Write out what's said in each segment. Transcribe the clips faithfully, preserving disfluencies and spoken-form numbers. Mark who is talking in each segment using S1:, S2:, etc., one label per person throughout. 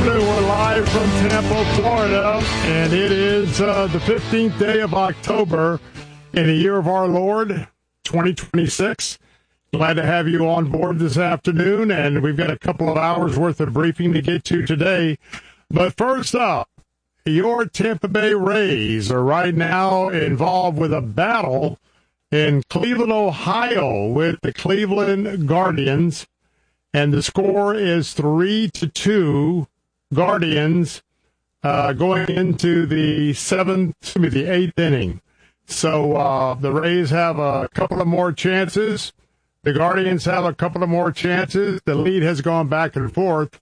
S1: afternoon. We're live from Tampa, Florida, and it is uh, the fifteenth day of October in the year of our Lord, twenty twenty-six. Glad to have you on board this afternoon, and we've got a couple of hours worth of briefing to get to today. But first up, your Tampa Bay Rays are right now involved with a battle in Cleveland, Ohio, with the Cleveland Guardians. And the score is three to two. Guardians uh, going into the seventh, excuse me, the eighth inning. So uh, the Rays have a couple of more chances. The Guardians have a couple of more chances. The lead has gone back and forth.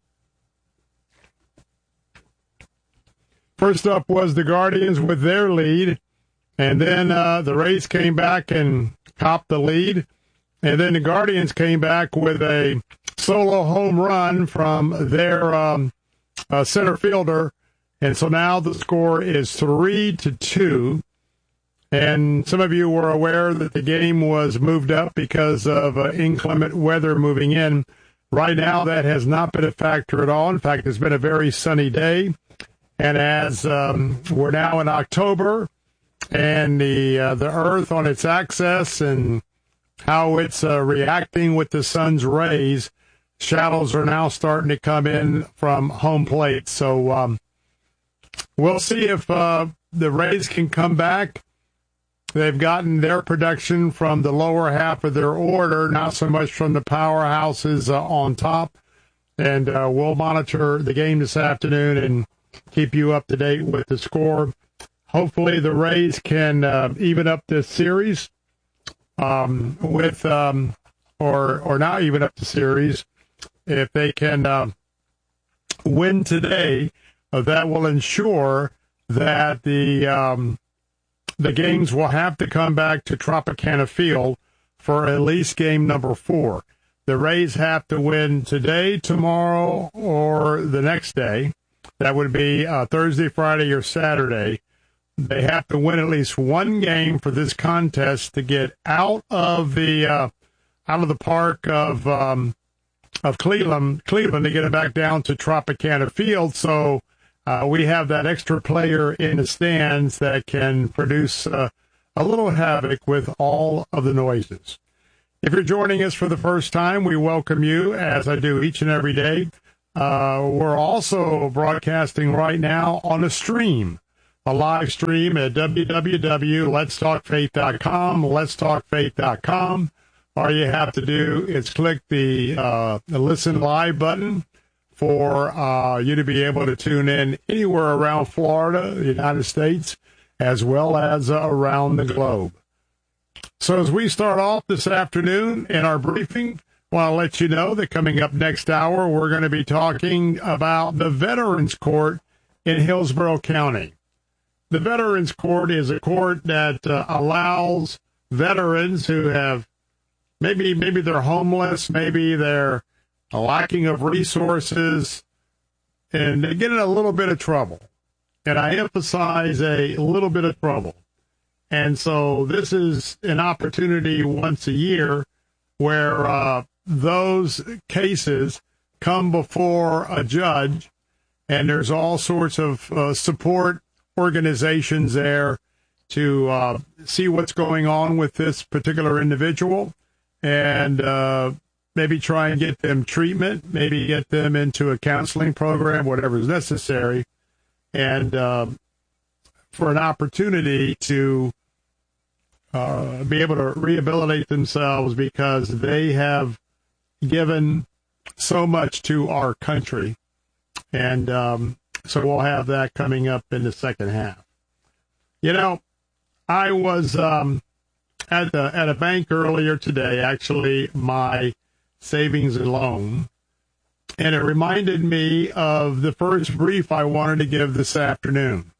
S1: First up was the Guardians with their lead, and then uh, the Rays came back and copped the lead, and then the Guardians came back with a solo home run from their um, uh, center fielder, and so now the score is three to two. And some of you were aware that the game was moved up because of uh, inclement weather moving in. Right now, that has not been a factor at all. In fact, it's been a very sunny day. And as um, we're now in October, and the uh, the Earth on its axis and how it's uh, reacting with the sun's rays, shadows are now starting to come in from home plate. So um, we'll see if uh, the Rays can come back. They've gotten their production from the lower half of their order, not so much from the powerhouses uh, on top. And uh, we'll monitor the game this afternoon and keep you up to date with the score. Hopefully the Rays can uh, even up this series um, with, um, or or not even up the series. If they can uh, win today, uh, that will ensure that the um, the games will have to come back to Tropicana Field for at least game number four. The Rays have to win today, tomorrow, or the next day. That would be uh, Thursday, Friday, or Saturday. They have to win at least one game for this contest to get out of the uh, out of the park of um, of Cleveland, Cleveland to get it back down to Tropicana Field. So uh, we have that extra player in the stands that can produce uh, a little havoc with all of the noises. If you're joining us for the first time, we welcome you, as I do each and every day. Uh, we're also broadcasting right now on a stream, a live stream at w w w dot lets talk faith dot com, lets talk faith dot com. All you have to do is click the, uh, the Listen Live button for uh, you to be able to tune in anywhere around Florida, the United States, as well as uh, around the globe. So as we start off this afternoon in our briefing, I want to let you know that coming up next hour, we're going to be talking about the Veterans Court in Hillsborough County. The Veterans Court is a court that uh, allows veterans who have maybe maybe they're homeless, maybe they're lacking of resources, and they get in a little bit of trouble. And I emphasize a little bit of trouble. And so this is an opportunity once a year where uh, those cases come before a judge, and there's all sorts of uh, support organizations there to uh, see what's going on with this particular individual and uh, maybe try and get them treatment, maybe get them into a counseling program, whatever is necessary, and uh, for an opportunity to uh, be able to rehabilitate themselves because they have given so much to our country. And um, so we'll have that coming up in the second half. You know, I was um, at the at a bank earlier today, actually my savings and loan, and it reminded me of the first brief I wanted to give this afternoon.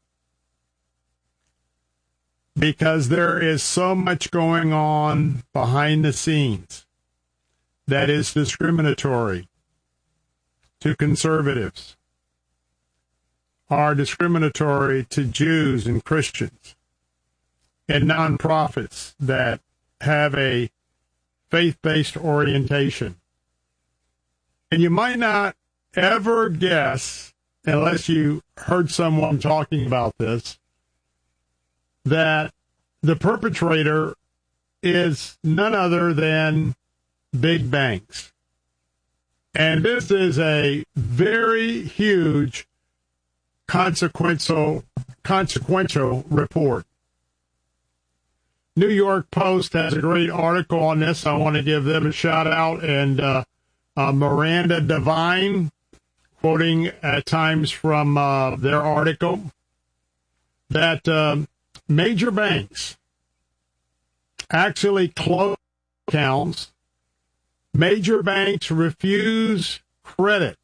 S1: Because there is so much going on behind the scenes that is discriminatory to conservatives, are discriminatory to Jews and Christians and nonprofits that have a faith-based orientation. And you might not ever guess unless you heard someone talking about this, that the perpetrator is none other than big banks. And this is a very huge consequential consequential report. New York Post has a great article on this. I want to give them a shout out. And uh, uh, Miranda Devine, quoting at times from uh, their article, that um, major banks actually close accounts. Major banks refuse credit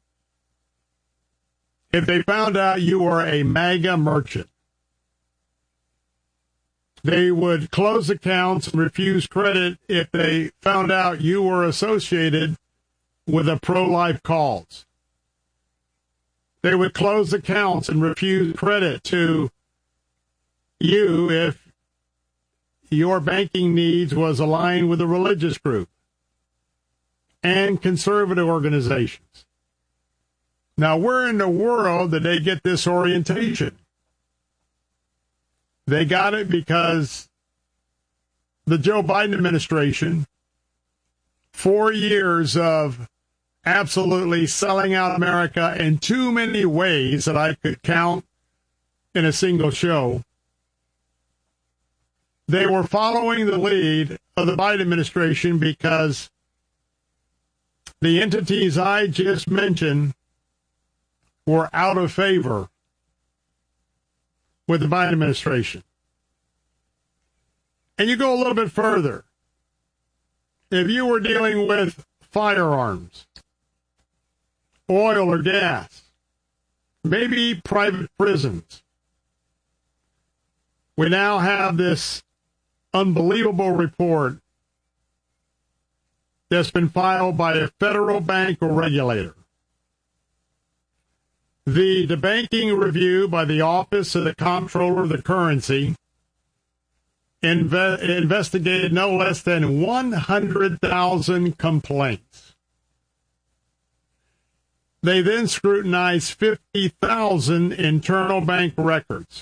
S1: if they found out you were a MAGA merchant. They would close accounts and refuse credit if they found out you were associated with a pro-life cause. They would close accounts and refuse credit to you if your banking needs was aligned with a religious group and conservative organizations. Now, where in the world did they get this orientation? They got it because the Joe Biden administration, four years of absolutely selling out America in too many ways that I could count in a single show, they were following the lead of the Biden administration because the entities I just mentioned were out of favor with the Biden administration. And you go a little bit further. If you were dealing with firearms, oil or gas, maybe private prisons, we now have this unbelievable report that's been filed by a federal bank or regulator. The debanking review by the Office of the Comptroller of the Currency inve- investigated no less than one hundred thousand complaints. They then scrutinized fifty thousand internal bank records.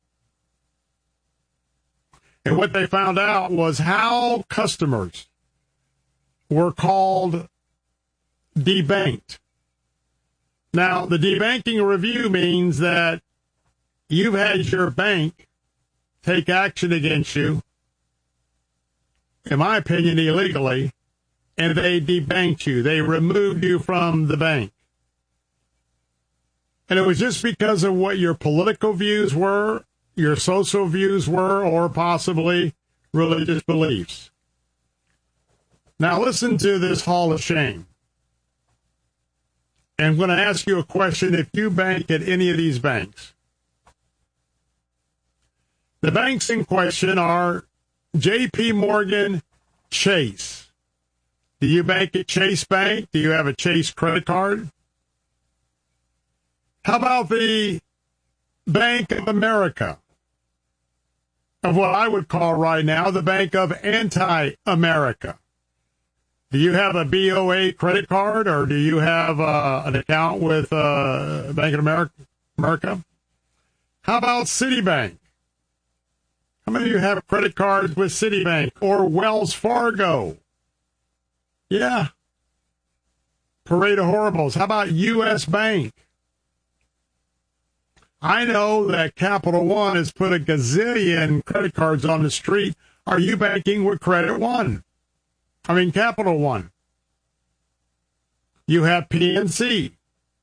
S1: And what they found out was how customers were called debanked. Now, the debanking review means that you've had your bank take action against you, in my opinion, illegally, and they debanked you. They removed you from the bank. And it was just because of what your political views were, your social views were, or possibly religious beliefs. Now, listen to this hall of shame. And I'm going to ask you a question if you bank at any of these banks. The banks in question are J P Morgan Chase. Do you bank at Chase Bank? Do you have a Chase credit card? How about the Bank of America? Of what I would call right now the Bank of Anti-America. Do you have a B O A credit card, or do you have uh, an account with uh, Bank of America? America? How about Citibank? How many of you have credit cards with Citibank or Wells Fargo? Yeah. Parade of horribles. How about U S Bank? I know that Capital One has put a gazillion credit cards on the street. Are you banking with Credit One? I mean, Capital One. You have P N C.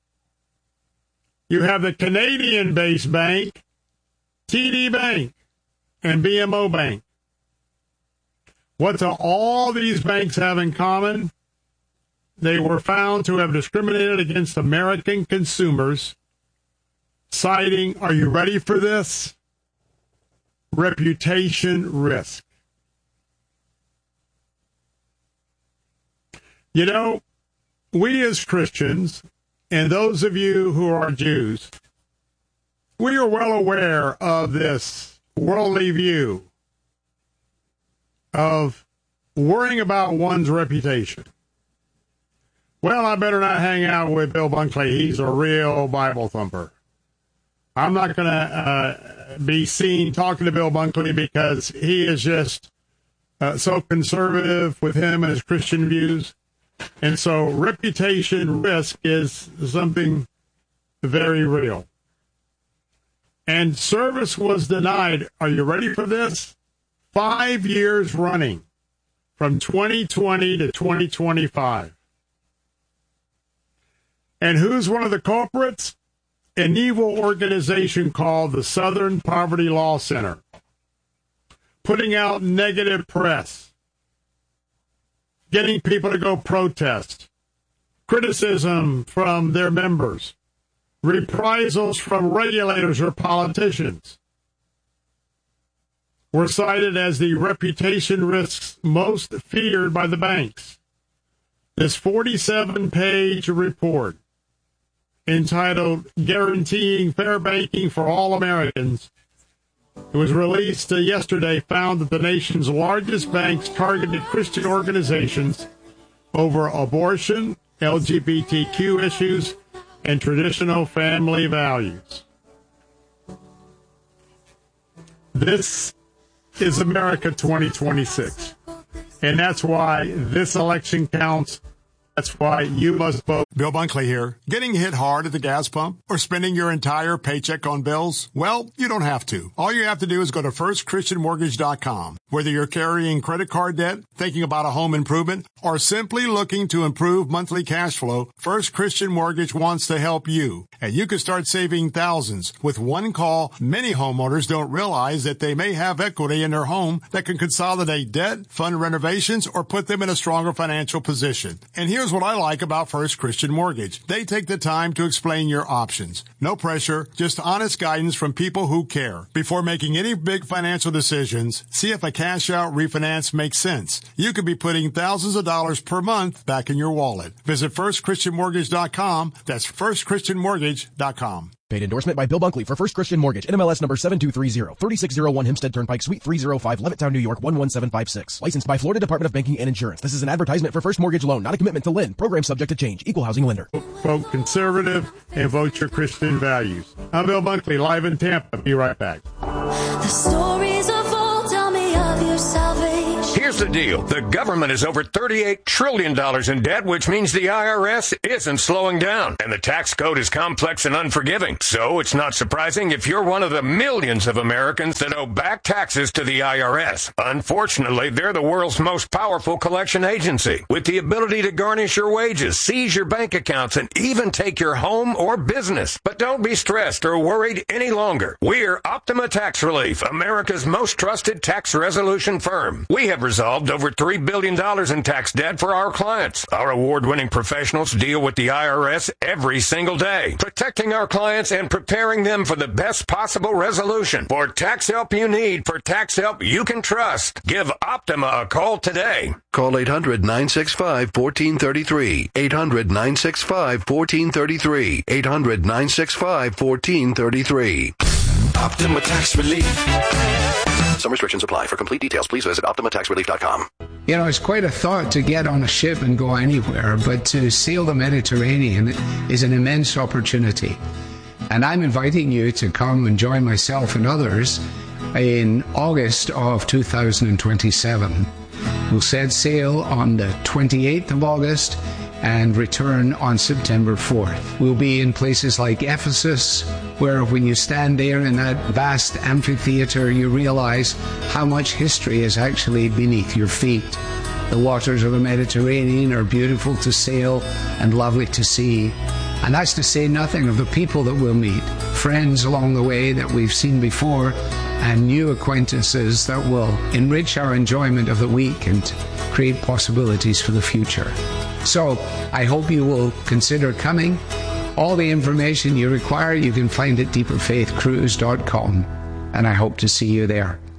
S1: You have the Canadian-based bank, T D Bank, and B M O Bank. What do all these banks have in common? They were found to have discriminated against American consumers, citing, are you ready for this? Reputation risk. You know, we as Christians, and those of you who are Jews, we are well aware of this worldly view of worrying about one's reputation. well, I better not hang out with Bill Bunkley. He's a real Bible thumper. I'm not going to uh, be seen talking to Bill Bunkley because he is just uh, so conservative with him and his Christian views. And so reputation risk is something very real. And service was denied. Are you ready for this? Five years running, from twenty twenty to twenty twenty-five. And who's one of the culprits? An evil organization called the Southern Poverty Law Center, putting out negative press, getting people to go protest, criticism from their members, reprisals from regulators or politicians, were cited as the reputation risks most feared by the banks. This forty-seven page report entitled Guaranteeing Fair Banking for All Americans, it was released uh, yesterday, found that the nation's largest banks targeted Christian organizations over abortion, L G B T Q issues, and traditional family values. This is America twenty twenty-six. And that's why this election counts. That's why you must vote.
S2: Bill Bunkley here. Getting hit hard at the gas pump or spending your entire paycheck on bills? Well, you don't have to. All you have to do is go to first christian mortgage dot com. Whether you're carrying credit card debt, thinking about a home improvement, or simply looking to improve monthly cash flow, First Christian Mortgage wants to help you. And you can start saving thousands. With one call, many homeowners don't realize that they may have equity in their home that can consolidate debt, fund renovations, or put them in a stronger financial position. And here's what I like about First Christian Mortgage. They take the time to explain your options. No pressure, just honest guidance from people who care. Before making any big financial decisions, see if a cash-out refinance makes sense. You could be putting thousands of dollars per month back in your wallet. Visit first christian mortgage dot com. That's first christian mortgage dot com.
S3: Paid endorsement by Bill Bunkley for First Christian Mortgage, N M L S number seven two three zero, three six zero one Hempstead Turnpike, Suite three oh five, Levittown, New York, one one seven five six. Licensed by Florida Department of Banking and Insurance. This is an advertisement for First Mortgage Loan, not a commitment to lend. Program subject to change. Equal housing lender.
S1: Vote conservative and vote your Christian values. I'm Bill Bunkley, live in Tampa. Be right back.
S4: The stories of old tell me of your salvation.
S5: Here's the deal. The government is over thirty-eight trillion dollars in debt, which means the I R S isn't slowing down. And the tax code is complex and unforgiving. So it's not surprising if you're one of the millions of Americans that owe back taxes to the I R S. Unfortunately, they're the world's most powerful collection agency, with the ability to garnish your wages, seize your bank accounts, and even take your home or business. But don't be stressed or worried any longer. We're Optima Tax Relief, America's most trusted tax resolution firm. We have resolved over three billion dollars in tax debt for our clients. Our award-winning professionals deal with the I R S every single day, protecting our clients and preparing them for the best possible resolution. For tax help you need, for tax help you can trust, give Optima a call today.
S6: Call eight hundred, nine six five, one four three three. eight hundred, nine six five, one four three three. eight hundred, nine six five, one four three three.
S7: Optima Tax Relief.
S6: Some restrictions apply. For complete details, please visit optima tax relief dot com.
S8: You know, it's quite a thought to get on a ship and go anywhere, but to sail the Mediterranean is an immense opportunity. And I'm inviting you to come and join myself and others in August of two thousand twenty-seven. We'll set sail on the twenty-eighth of August and return on September fourth. We'll be in places like Ephesus, where when you stand there in that vast amphitheater, you realize how much history is actually beneath your feet. The waters of the Mediterranean are beautiful to sail and lovely to see. And that's to say nothing of the people that we'll meet, friends along the way that we've seen before, and new acquaintances that will enrich our enjoyment of the week and create possibilities for the future. So I hope you will consider coming. All the information you require you can find at deeper faith cruise dot com, and I hope to see you there.